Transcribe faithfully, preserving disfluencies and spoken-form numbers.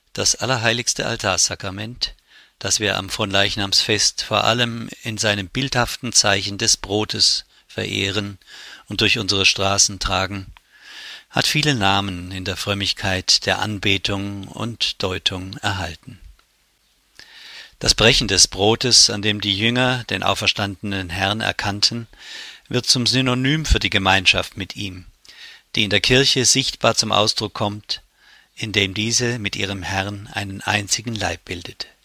Das allerheiligste Altarsakrament, das wir am Fronleichnamsfest vor allem in seinem bildhaften Zeichen des Brotes verehren und durch unsere Straßen tragen, hat viele Namen in der Frömmigkeit der Anbetung und Deutung erhalten. Das Brechen des Brotes, an dem die Jünger den auferstandenen Herrn erkannten, wird zum Synonym für die Gemeinschaft mit ihm, die in der Kirche sichtbar zum Ausdruck kommt, indem diese mit ihrem Herrn einen einzigen Leib bildet.